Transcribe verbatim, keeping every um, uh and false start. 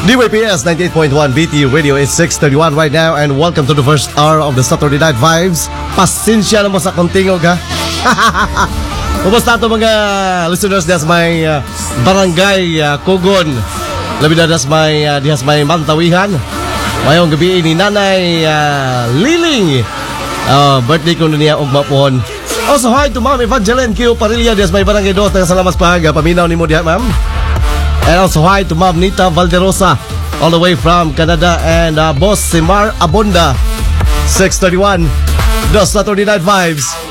D Y P S ninety-eight point one B T Radio is six thirty-one right now, and welcome to the first hour of the Saturday Night Vibes. Pasensya na mo sa kontingog, ha? Kumusta ito mga listeners das may uh, barangay uh, Kugon, labi na das may uh, dihas may Mantawihan. Mayong gabi ni Nanay uh, Liling, uh, birthday ko niya og mapuhon. Also hi to Ma'am Evangeline Q Parilla dihas may barangay dos. Salamat pahaga paminaw nimo diha, ma'am. And also hi to Ma'am Nita Valderosa all the way from Canada, and uh, Boss Simar Abonda. Six thirty-one, the Saturday Night Vibes.